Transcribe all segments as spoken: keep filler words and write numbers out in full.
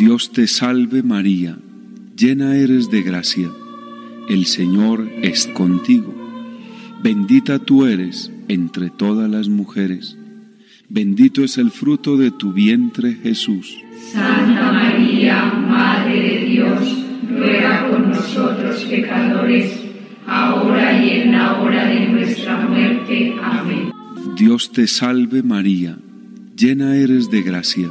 Dios te salve María, llena eres de gracia, el Señor es contigo. Bendita tú eres entre todas las mujeres, bendito es el fruto de tu vientre Jesús. Santa María, Madre de Dios, ruega por nosotros pecadores, ahora y en la hora de nuestra muerte. Amén. Dios te salve María, llena eres de gracia,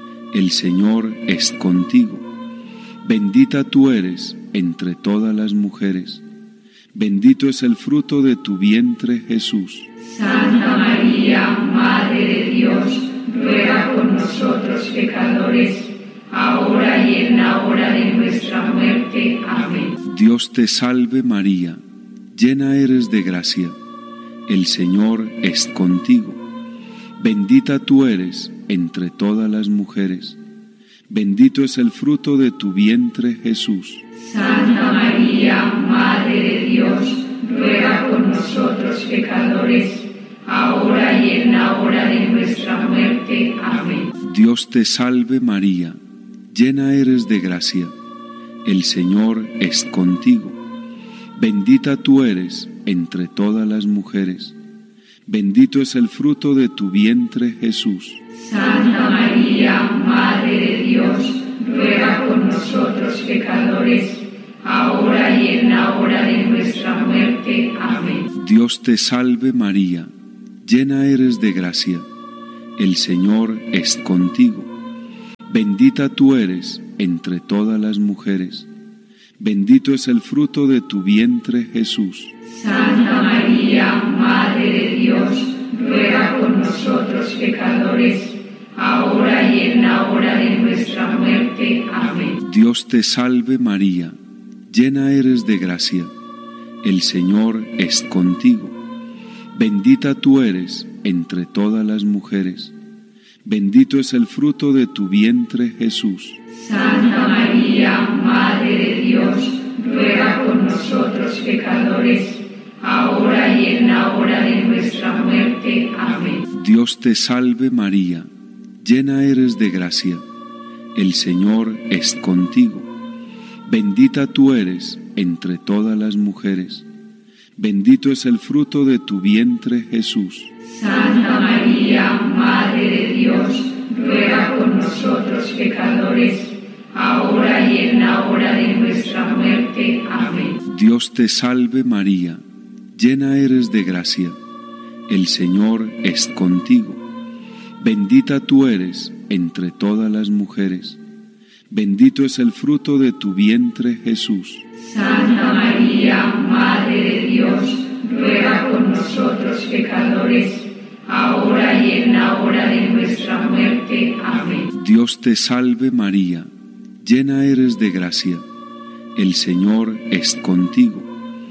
el Señor es contigo. Bendita tú eres entre todas las mujeres, bendito es el fruto de tu vientre Jesús. Santa María, Madre de Dios, ruega por nosotros pecadores, ahora y en la hora de nuestra muerte. Amén. Dios te salve María, llena eres de gracia, el Señor es contigo. Bendita tú eres entre todas las mujeres, bendito es el fruto de tu vientre Jesús. Santa María, Madre de Dios, ruega por nosotros pecadores, ahora y en la hora de nuestra muerte. Amén. Dios te salve María, llena eres de gracia, el Señor es contigo. Bendita tú eres entre todas las mujeres, bendito es el fruto de tu vientre Jesús. Santa María, Madre de Dios, ruega por nosotros pecadores, ahora y en la hora de nuestra muerte. Amén. Dios te salve María, llena eres de gracia, el Señor es contigo. Bendita tú eres entre todas las mujeres, bendito es el fruto de tu vientre Jesús. Santa María, Madre de Dios, ruega por nosotros pecadores, ahora y en la hora de nuestra muerte. Amén. Dios te salve María, llena eres de gracia, el Señor es contigo. Bendita tú eres entre todas las mujeres, bendito es el fruto de tu vientre Jesús. Santa María, Madre de Dios, ruega por nosotros pecadores, ahora y en la hora de nuestra muerte. Amén. Dios te salve María, llena eres de gracia, el Señor es contigo. Bendita tú eres entre todas las mujeres, bendito es el fruto de tu vientre Jesús. Santa María, Madre de Dios, ruega por nosotros pecadores, ahora y en la hora de nuestra muerte. Amén. Dios te salve María, llena eres de gracia, el Señor es contigo. Bendita tú eres entre todas las mujeres, bendito es el fruto de tu vientre Jesús. Santa María, Madre de Dios, ruega por nosotros pecadores, ahora y en la hora de nuestra muerte. Amén. Dios te salve María, llena eres de gracia, el Señor es contigo.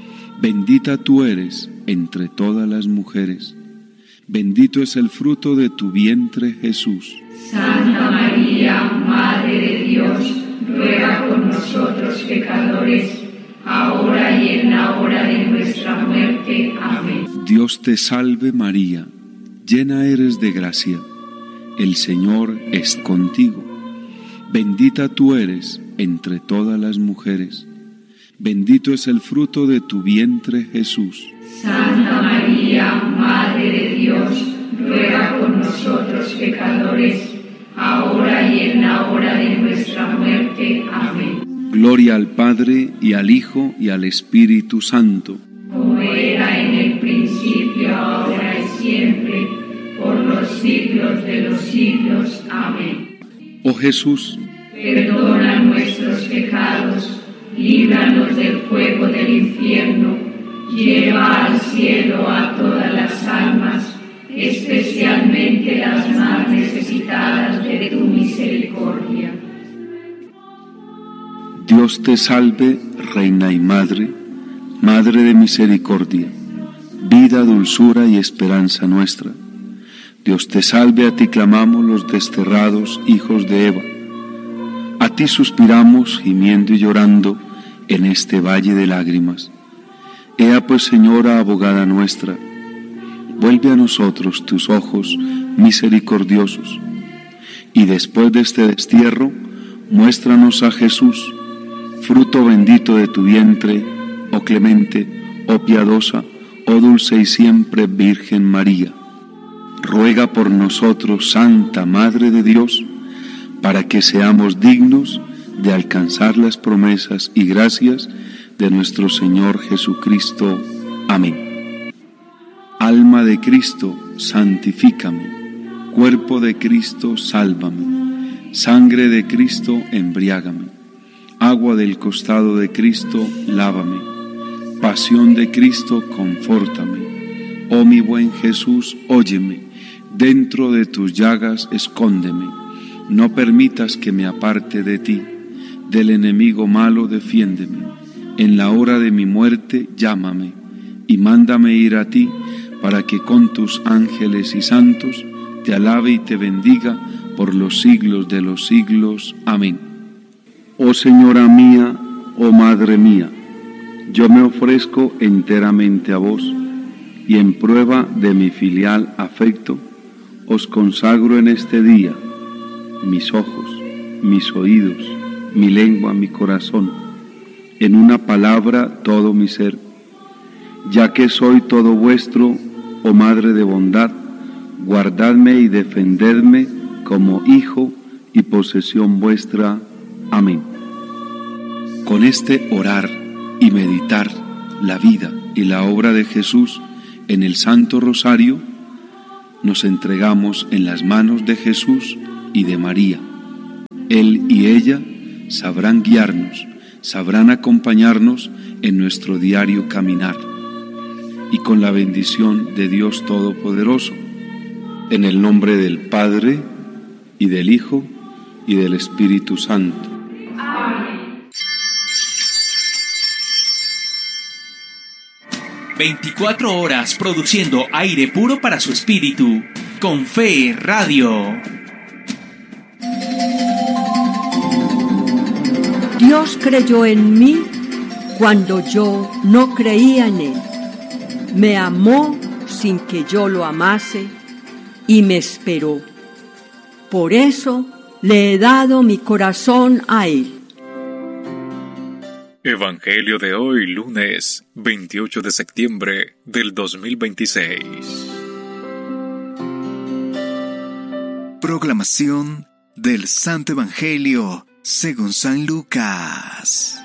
Bendita tú eres entre todas las mujeres, bendito es el fruto de tu vientre Jesús. Santa María, Madre de Dios, ruega por nosotros pecadores, ahora y en la hora de nuestra muerte. Amén. Dios te salve María, llena eres de gracia, el Señor es contigo. Bendita tú eres entre todas las mujeres, bendito es el fruto de tu vientre Jesús. Santa María, Madre de Dios, ruega por nosotros pecadores, ahora y en la hora de nuestra muerte. Amén. Gloria al Padre, y al Hijo, y al Espíritu Santo. Como era en el principio, ahora y siempre, por los siglos de los siglos. Amén. Oh Jesús, perdona nuestros pecados, líbranos del fuego del infierno, lleva al cielo a todas las almas, especialmente las más necesitadas de tu misericordia. Dios te salve, Reina y Madre, Madre de misericordia, vida, dulzura y esperanza nuestra. Dios te salve, a ti clamamos los desterrados hijos de Eva. A ti suspiramos, gimiendo y llorando, en este valle de lágrimas. Ea pues, Señora, abogada nuestra, vuelve a nosotros tus ojos misericordiosos, y después de este destierro, Muéstranos a Jesús, fruto bendito de tu vientre, oh clemente, oh piadosa, oh dulce y siempre Virgen María. Ruega por nosotros, Santa Madre de Dios, para que seamos dignos de alcanzar las promesas y gracias de nuestro Señor Jesucristo. Amén. Alma de Cristo, santifícame. Cuerpo de Cristo, sálvame. Sangre de Cristo, embriágame. Agua del costado de Cristo, lávame. Pasión de Cristo, confórtame. Oh mi buen Jesús, óyeme. Dentro de tus llagas, escóndeme. No permitas que me aparte de ti. Del enemigo malo, defiéndeme. En la hora de mi muerte, llámame. Y mándame ir a ti, para que con tus ángeles y santos te alabe y te bendiga por los siglos de los siglos. Amén. Oh Señora mía, oh Madre mía, yo me ofrezco enteramente a vos, y en prueba de mi filial afecto, os consagro en este día mis ojos, mis oídos, mi lengua, mi corazón, en una palabra todo mi ser, ya que soy todo vuestro, oh Madre de bondad, guardadme y defendedme como hijo y posesión vuestra. Amén. Con este orar y meditar la vida y la obra de Jesús en el Santo Rosario, nos entregamos en las manos de Jesús y de María. Él y ella sabrán guiarnos, sabrán acompañarnos en nuestro diario caminar. Y con la bendición de Dios Todopoderoso, en el nombre del Padre, y del Hijo, y del Espíritu Santo. Amén. veinticuatro horas produciendo aire puro para su espíritu. Con Fe Radio. Dios creyó en mí cuando yo no creía en Él. Me amó sin que yo lo amase y me esperó. Por eso le he dado mi corazón a Él. Evangelio de hoy, lunes veintiocho de septiembre del dos mil veintiséis. Proclamación del Santo Evangelio según San Lucas.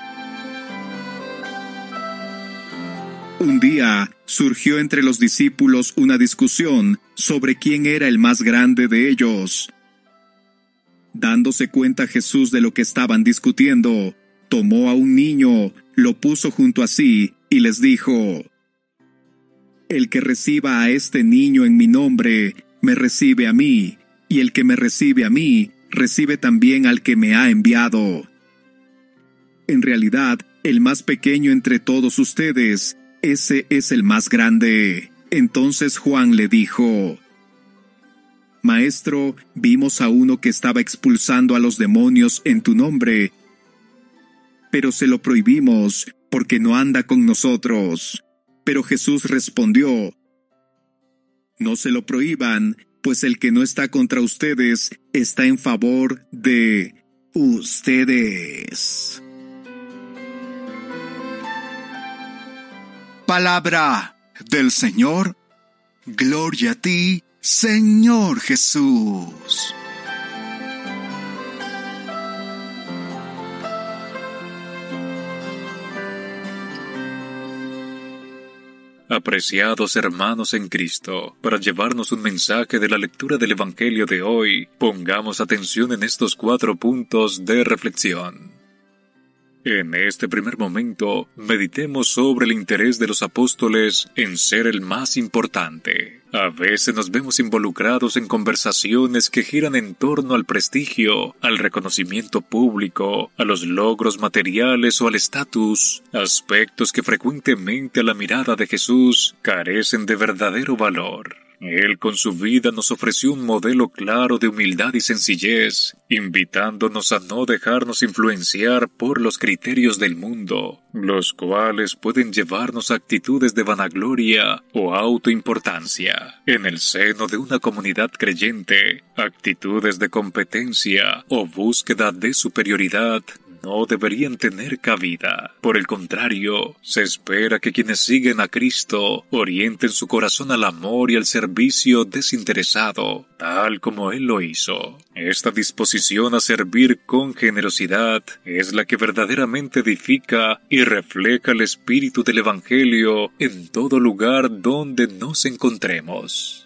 Un día surgió entre los discípulos una discusión sobre quién era el más grande de ellos. Dándose cuenta Jesús de lo que estaban discutiendo, tomó a un niño, lo puso junto a sí y les dijo: El que reciba a este niño en mi nombre, me recibe a mí, y el que me recibe a mí, recibe también al que me ha enviado. En realidad, el más pequeño entre todos ustedes, ese es el más grande. Entonces Juan le dijo: Maestro, vimos a uno que estaba expulsando a los demonios en tu nombre, pero se lo prohibimos porque no anda con nosotros. Pero Jesús respondió: No se lo prohíban, pues el que no está contra ustedes está en favor de ustedes. Palabra del Señor. Gloria a ti, Señor Jesús. Apreciados hermanos en Cristo, para llevarnos un mensaje de la lectura del Evangelio de hoy, pongamos atención en estos cuatro puntos de reflexión. En este primer momento, meditemos sobre el interés de los apóstoles en ser el más importante. A veces nos vemos involucrados en conversaciones que giran en torno al prestigio, al reconocimiento público, a los logros materiales o al estatus, aspectos que frecuentemente a la mirada de Jesús carecen de verdadero valor. Él con su vida nos ofreció un modelo claro de humildad y sencillez, invitándonos a no dejarnos influenciar por los criterios del mundo, los cuales pueden llevarnos a actitudes de vanagloria o autoimportancia. En el seno de una comunidad creyente, actitudes de competencia o búsqueda de superioridad no deberían tener cabida. Por el contrario, se espera que quienes siguen a Cristo orienten su corazón al amor y al servicio desinteresado, tal como Él lo hizo. Esta disposición a servir con generosidad es la que verdaderamente edifica y refleja el espíritu del Evangelio en todo lugar donde nos encontremos.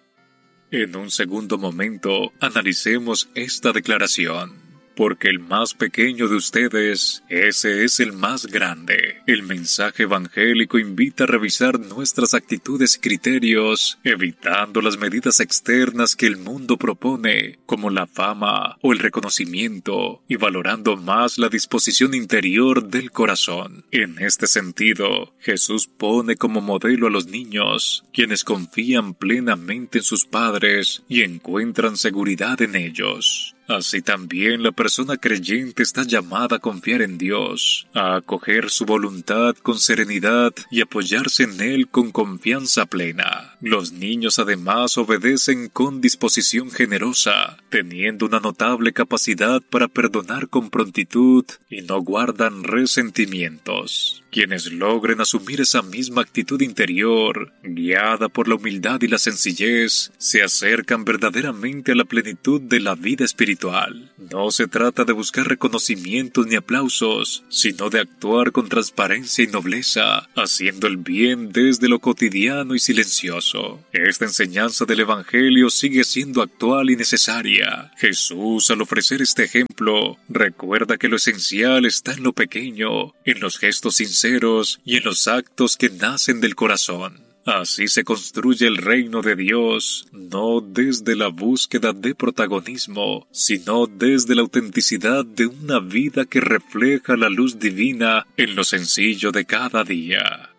En un segundo momento, analicemos esta declaración. Porque el más pequeño de ustedes, ese es el más grande. El mensaje evangélico invita a revisar nuestras actitudes y criterios, evitando las medidas externas que el mundo propone, como la fama o el reconocimiento, y valorando más la disposición interior del corazón. En este sentido, Jesús pone como modelo a los niños, quienes confían plenamente en sus padres y encuentran seguridad en ellos. Así también la persona creyente está llamada a confiar en Dios, a acoger su voluntad con serenidad y apoyarse en Él con confianza plena. Los niños además obedecen con disposición generosa, teniendo una notable capacidad para perdonar con prontitud y no guardan resentimientos. Quienes logren asumir esa misma actitud interior, guiada por la humildad y la sencillez, se acercan verdaderamente a la plenitud de la vida espiritual. No se trata de buscar reconocimientos ni aplausos, sino de actuar con transparencia y nobleza, haciendo el bien desde lo cotidiano y silencioso. Esta enseñanza del Evangelio sigue siendo actual y necesaria. Jesús, al ofrecer este ejemplo, recuerda que lo esencial está en lo pequeño, en los gestos sinceros y en los actos que nacen del corazón. Así se construye el reino de Dios, no desde la búsqueda de protagonismo, sino desde la autenticidad de una vida que refleja la luz divina en lo sencillo de cada día.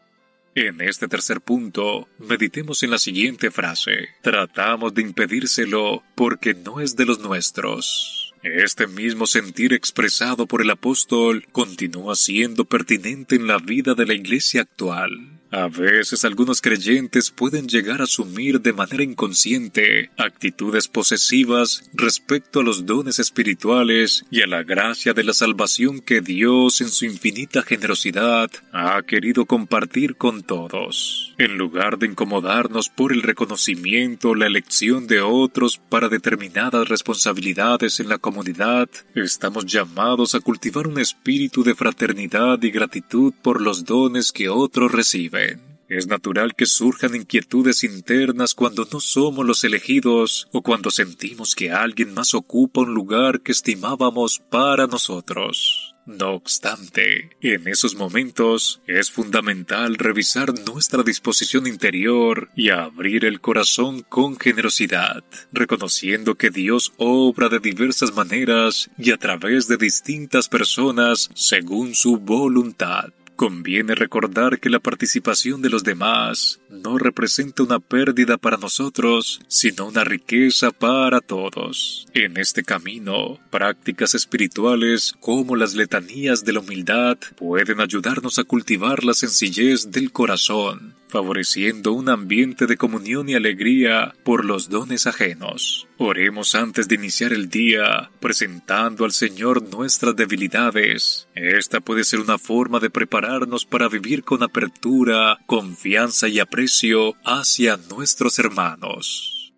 En este tercer punto, meditemos en la siguiente frase: tratamos de impedírselo porque no es de los nuestros. Este mismo sentir expresado por el apóstol continúa siendo pertinente en la vida de la Iglesia actual. A veces algunos creyentes pueden llegar a asumir de manera inconsciente actitudes posesivas respecto a los dones espirituales y a la gracia de la salvación que Dios en su infinita generosidad ha querido compartir con todos. En lugar de incomodarnos por el reconocimiento o la elección de otros para determinadas responsabilidades en la comunidad, estamos llamados a cultivar un espíritu de fraternidad y gratitud por los dones que otros reciben. Es natural que surjan inquietudes internas cuando no somos los elegidos o cuando sentimos que alguien más ocupa un lugar que estimábamos para nosotros. No obstante, en esos momentos es fundamental revisar nuestra disposición interior y abrir el corazón con generosidad, reconociendo que Dios obra de diversas maneras y a través de distintas personas según su voluntad. Conviene recordar que la participación de los demás no representa una pérdida para nosotros, sino una riqueza para todos. En este camino, prácticas espirituales como las letanías de la humildad pueden ayudarnos a cultivar la sencillez del corazón, favoreciendo un ambiente de comunión y alegría por los dones ajenos. Oremos antes de iniciar el día, presentando al Señor nuestras debilidades. Esta puede ser una forma de prepararnos para vivir con apertura, confianza y aprecio hacia nuestros hermanos.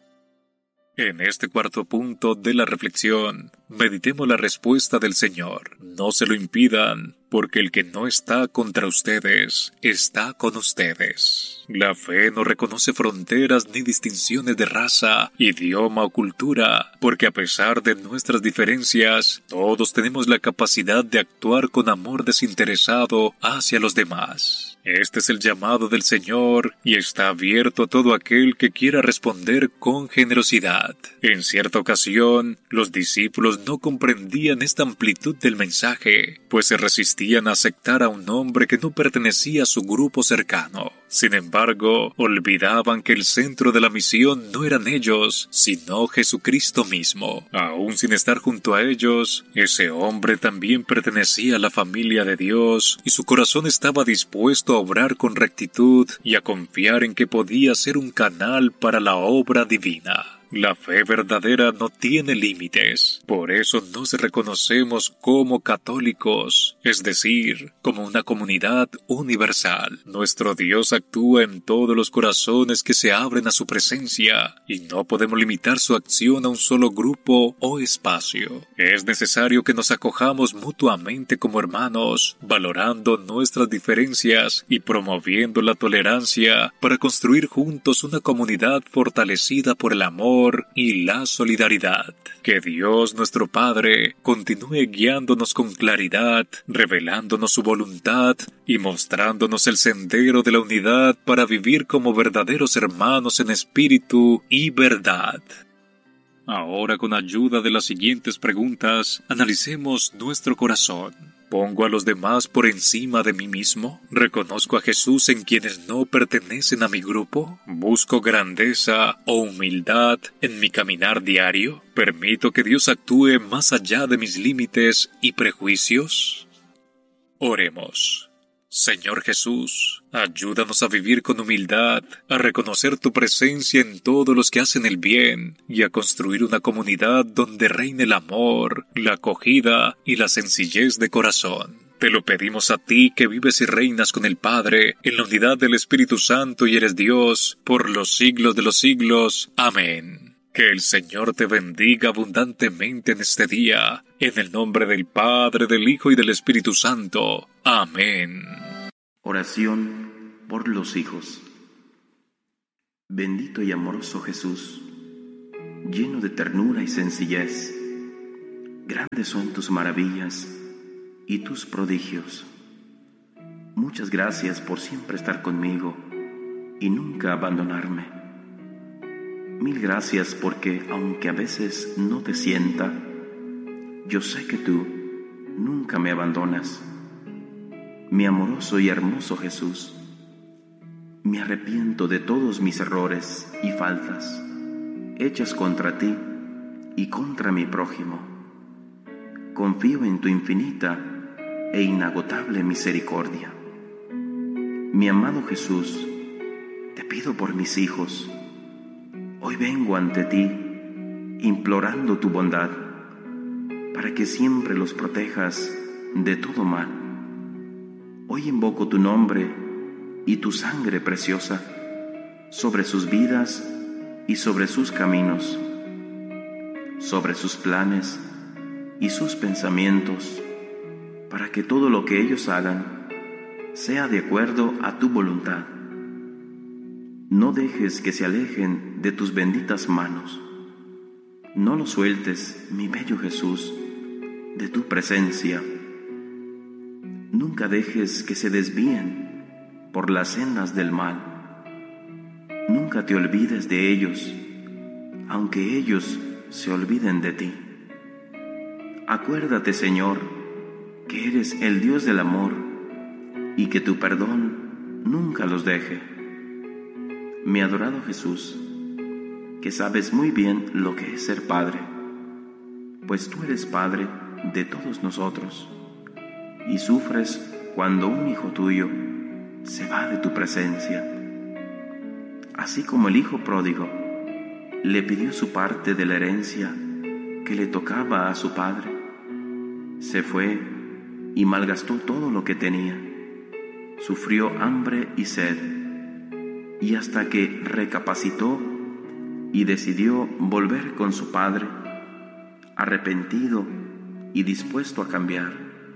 En este cuarto punto de la reflexión, meditemos la respuesta del Señor. No se lo impidan, porque el que no está contra ustedes, está con ustedes. La fe no reconoce fronteras ni distinciones de raza, idioma o cultura, porque a pesar de nuestras diferencias, todos tenemos la capacidad de actuar con amor desinteresado hacia los demás. Este es el llamado del Señor y está abierto a todo aquel que quiera responder con generosidad. En cierta ocasión, los discípulos no comprendían esta amplitud del mensaje, pues se resistían resistían a aceptar a un hombre que no pertenecía a su grupo cercano. Sin embargo, olvidaban que el centro de la misión no eran ellos, sino Jesucristo mismo. Aún sin estar junto a ellos, ese hombre también pertenecía a la familia de Dios y su corazón estaba dispuesto a obrar con rectitud y a confiar en que podía ser un canal para la obra divina. La fe verdadera no tiene límites, por eso nos reconocemos como católicos, es decir, como una comunidad universal. Nuestro Dios actúa en todos los corazones que se abren a su presencia, y no podemos limitar su acción a un solo grupo o espacio. Es necesario que nos acojamos mutuamente como hermanos, valorando nuestras diferencias y promoviendo la tolerancia para construir juntos una comunidad fortalecida por el amor y la solidaridad. Que Dios nuestro Padre continúe guiándonos con claridad, revelándonos su voluntad y mostrándonos el sendero de la unidad para vivir como verdaderos hermanos en espíritu y verdad. Ahora, con ayuda de las siguientes preguntas, analicemos nuestro corazón. ¿Pongo a los demás por encima de mí mismo? ¿Reconozco a Jesús en quienes no pertenecen a mi grupo? ¿Busco grandeza o humildad en mi caminar diario? ¿Permito que Dios actúe más allá de mis límites y prejuicios? Oremos. Señor Jesús, ayúdanos a vivir con humildad, a reconocer tu presencia en todos los que hacen el bien y a construir una comunidad donde reine el amor, la acogida y la sencillez de corazón. Te lo pedimos a ti que vives y reinas con el Padre en la unidad del Espíritu Santo y eres Dios por los siglos de los siglos. Amén. Que el Señor te bendiga abundantemente en este día, en el nombre del Padre, del Hijo y del Espíritu Santo. Amén. Oración por los hijos. Bendito y amoroso Jesús, lleno de ternura y sencillez, grandes son tus maravillas y tus prodigios. Muchas gracias por siempre estar conmigo y nunca abandonarme. Mil gracias porque, aunque a veces no te sienta, yo sé que tú nunca me abandonas. Mi amoroso y hermoso Jesús, me arrepiento de todos mis errores y faltas, hechas contra ti y contra mi prójimo. Confío en tu infinita e inagotable misericordia. Mi amado Jesús, te pido por mis hijos. Hoy vengo ante ti, implorando tu bondad, para que siempre los protejas de todo mal. Hoy invoco tu nombre y tu sangre preciosa sobre sus vidas y sobre sus caminos, sobre sus planes y sus pensamientos, para que todo lo que ellos hagan sea de acuerdo a tu voluntad. No dejes que se alejen de tus benditas manos. No los sueltes, mi bello Jesús, de tu presencia. Nunca dejes que se desvíen por las sendas del mal. Nunca te olvides de ellos, aunque ellos se olviden de ti. Acuérdate, Señor, que eres el Dios del amor y que tu perdón nunca los deje. Mi adorado Jesús, que sabes muy bien lo que es ser padre, pues tú eres padre de todos nosotros, y sufres cuando un hijo tuyo se va de tu presencia. Así como el hijo pródigo le pidió su parte de la herencia que le tocaba a su padre, se fue y malgastó todo lo que tenía, sufrió hambre y sed, y hasta que recapacitó y decidió volver con su padre, arrepentido y dispuesto a cambiar.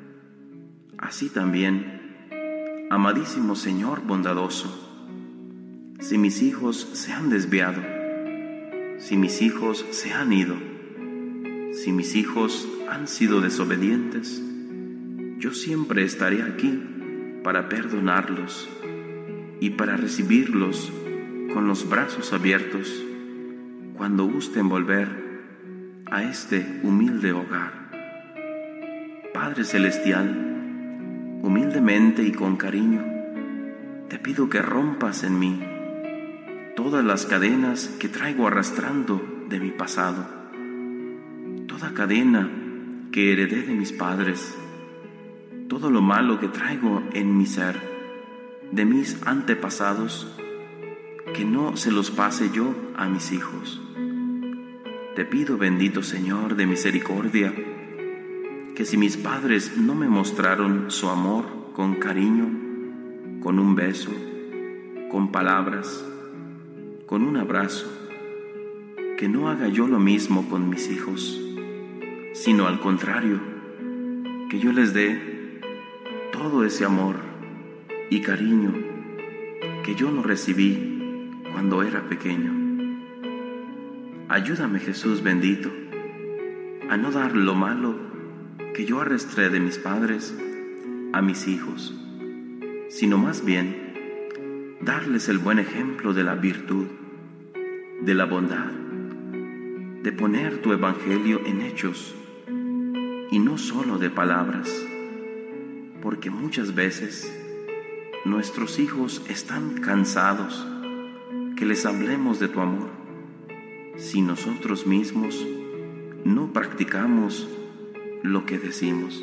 Así también, amadísimo Señor bondadoso, si mis hijos se han desviado, si mis hijos se han ido, si mis hijos han sido desobedientes, yo siempre estaré aquí para perdonarlos y para recibirlos con los brazos abiertos cuando gusten volver a este humilde hogar. Padre Celestial, humildemente y con cariño, te pido que rompas en mí todas las cadenas que traigo arrastrando de mi pasado, toda cadena que heredé de mis padres, todo lo malo que traigo en mi ser, de mis antepasados, que no se los pase yo a mis hijos. Te pido, bendito Señor de misericordia, que si mis padres no me mostraron su amor con cariño, con un beso, con palabras, con un abrazo, que no haga yo lo mismo con mis hijos, sino al contrario, que yo les dé todo ese amor y cariño que yo no recibí cuando era pequeño. Ayúdame, Jesús bendito, a no dar lo malo que yo arrastré de mis padres a mis hijos, sino más bien darles el buen ejemplo de la virtud, de la bondad, de poner tu evangelio en hechos y no solo de palabras, porque muchas veces nuestros hijos están cansados que les hablemos de tu amor si nosotros mismos no practicamos lo que decimos.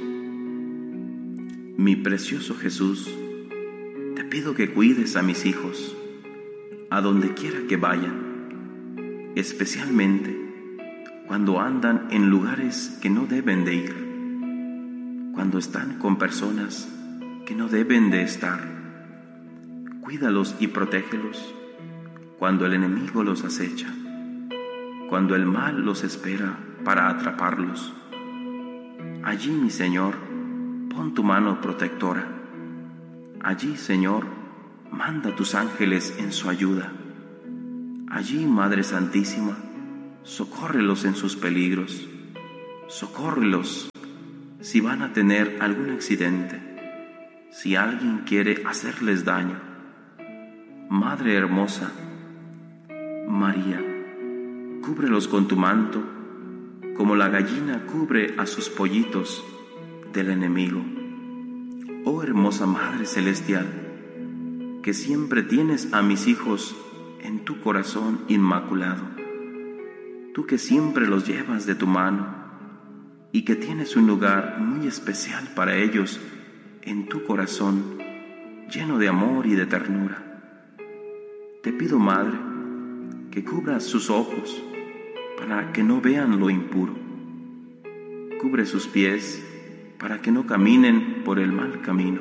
Mi precioso Jesús, te pido que cuides a mis hijos a donde quiera que vayan, especialmente cuando andan en lugares que no deben de ir, cuando están con personas que no deben de estar. Cuídalos y protégelos cuando el enemigo los acecha, cuando el mal los espera para atraparlos. Allí, mi Señor, pon tu mano protectora. Allí, Señor, manda tus ángeles en su ayuda. Allí, Madre Santísima, socórrelos en sus peligros. Socórrelos si van a tener algún accidente, si alguien quiere hacerles daño. Madre hermosa, María, cúbrelos con tu manto, como la gallina cubre a sus pollitos del enemigo. Oh hermosa Madre Celestial, que siempre tienes a mis hijos en tu corazón inmaculado, tú que siempre los llevas de tu mano y que tienes un lugar muy especial para ellos en tu corazón, lleno de amor y de ternura. Te pido, Madre, que cubras sus ojos para que no vean lo impuro. Cubre sus pies para que no caminen por el mal camino.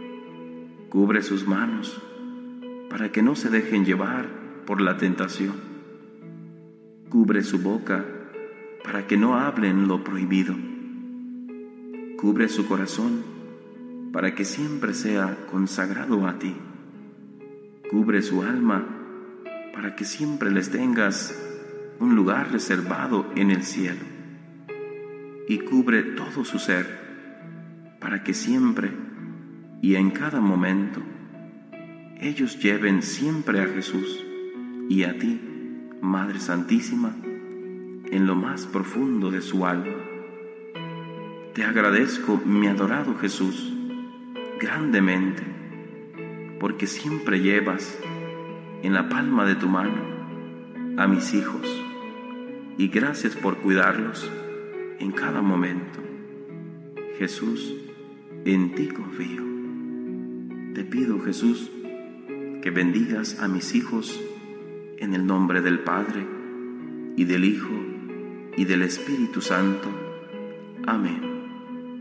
Cubre sus manos para que no se dejen llevar por la tentación. Cubre su boca para que no hablen lo prohibido. Cubre su corazón para que siempre sea consagrado a ti. Cubre su alma para que siempre les tengas un lugar reservado en el cielo. Y cubre todo su ser para que siempre y en cada momento ellos lleven siempre a Jesús y a ti, Madre Santísima, en lo más profundo de su alma. Te agradezco, mi adorado Jesús, grandemente, porque siempre llevas en la palma de tu mano a mis hijos, y gracias por cuidarlos en cada momento. Jesús, en ti confío. Te pido, Jesús, que bendigas a mis hijos en el nombre del Padre, y del Hijo, y del Espíritu Santo. Amén.